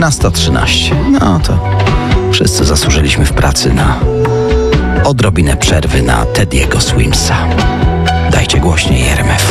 13:13. No to wszyscy zasłużyliśmy w pracy na odrobinę przerwy na Teddy'ego Swimsa. Dajcie głośniej RMF.